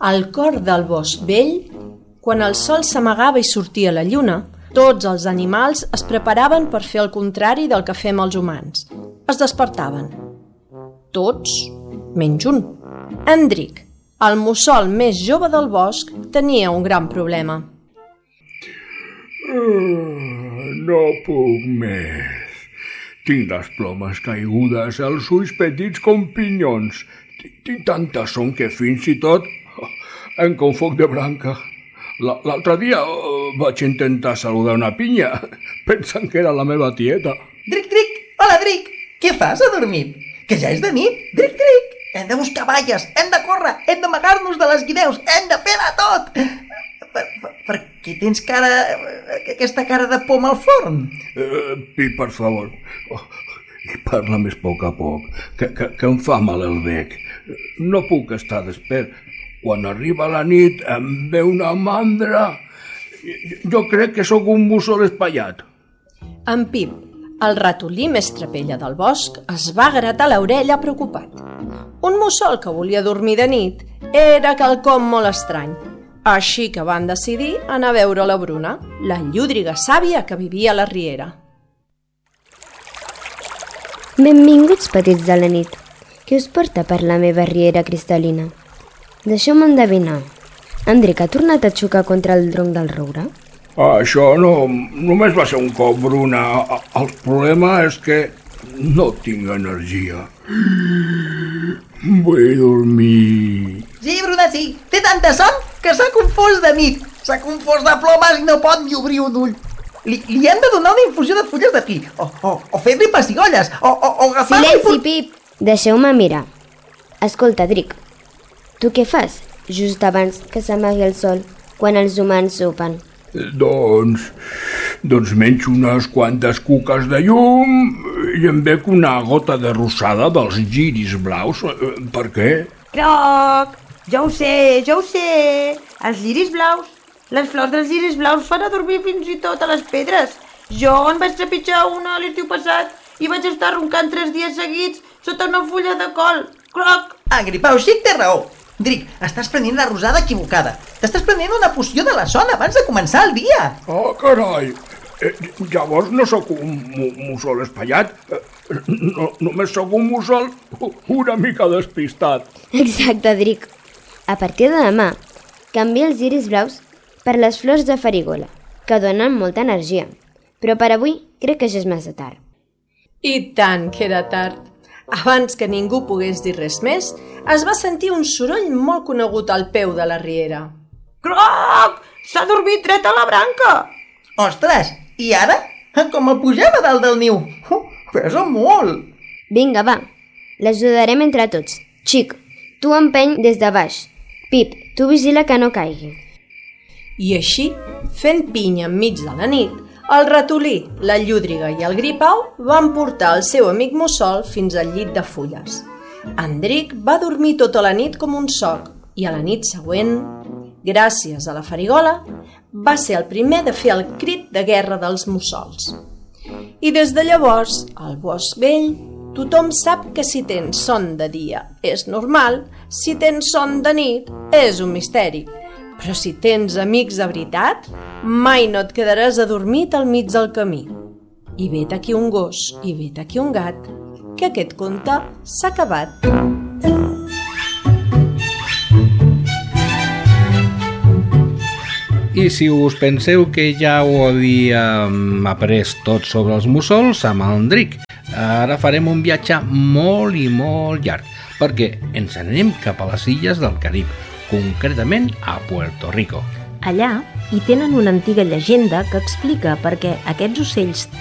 Al cor del bosc vell, quan el sol s'amagava i sortia la lluna, tots els animals es preparaven per fer el contrari del que fem els humans. Es despertaven. Tots, menys un. Hendrik, el mussol més jove del bosc, tenia un gran problema. No puc més. Tinc les plomes caigudes, els ulls petits com pinyons. Tinc tanta son que fins i tot em confoc de branca. L'altre dia vaig intentar saludar una pinya, pensant que era la meva tieta. Dric, Dric! Hola, Dric! Què fas, adormit? Que ja és de nit! Dric, Dric! Hem de buscar baies, hem de córrer, hem d'amagar-nos de les guineus, hem de fer de tot! Per què tens aquesta cara de pom al forn? Pip, per favor, parla més a poc, que em fa mal el bec. No puc estar despert. Quan arriba la nit em ve una mandra. Jo crec que sóc un mussol espaiat. En Pip, el ratolí més trapella del bosc, es va gratar l'orella preocupat. Un mussol que volia dormir de nit era quelcom molt estrany. Així que van decidir anar a veure la Bruna, la llúdriga sàvia que vivia a la riera. Benvinguts, petits de la nit. Què us porta per la meva riera cristal·lina? Deixeu-me endevinar. Hendrik ha tornat a xocar contra el tronc del roure? Això només va ser un cop, Bruna. El problema és que no tinc energia. Vull dormir. Sí, Bruna, sí. Té tanta son que s'ha confós de nit. S'ha confós de plomes i no pot ni obrir un ull. Li hem de donar una infusió de fulles de pi, o fer-li pessigolles, o agafar-li... Silenci, Pip! Deixeu-me mirar. Escolta, Dric, tu què fas just abans que s'amagui el sol, quan els humans sopen? Doncs menjo unes quantes cuques de llum i em bec una gota de rosada dels lliris blaus. Per què? Croc! Jo ho sé! Els lliris blaus. Les flors dels lliris blaus fan a dormir fins i tot a les pedres. Jo en vaig trepitjar una l'estiu passat i vaig estar roncant 3 dies seguits sota una fulla de col. Croc! Gripau xic té raó. Dric, estàs prenent la rosada equivocada. T'estàs prenent una poció de la son abans de començar el dia. Oh, carai! Llavors no sóc un mussol espaiat. Només sóc un mussol una mica despistat. Exacte, Dric. A partir de demà, canvia els lliris blaus per les flors de farigola, que donen molta energia. Però per avui crec que ja és massa tard. I tant que era tard. Abans que ningú pogués dir res més, es va sentir un soroll molt conegut al peu de la riera. Croc! S'ha dormit dret a la branca! Ostres, i ara? Com el pugem a dalt del niu? Pesa molt! Vinga, va, l'ajudarem entre tots. Xic, tu empeny des de baix. Pip, tu vigila que no caigui. I així, fent pinya enmig de la nit, el ratolí, la llúdriga i el gripau van portar el seu amic mussol fins al llit de fulles. Hendrik va dormir tota la nit com un soc i a la nit següent, gràcies a la farigola, va ser el primer de fer el crit de guerra dels mussols. I des de llavors, al bosc vell, tothom sap que si tens son de dia és normal, si tens son de nit és un misteri. Però si tens amics de veritat, mai no et quedaràs adormit al mig del camí. I vet aquí un gos, i vet aquí un gat, que aquest conte s'ha acabat. I si us penseu que ja ho havíem après tot sobre els mussols amb el Hendrik, ara farem un viatge molt i molt llarg, perquè ens anem cap a les illes del Carib, concretament a Puerto Rico. Allà hi tenen una antiga llegenda que explica per què aquests ocells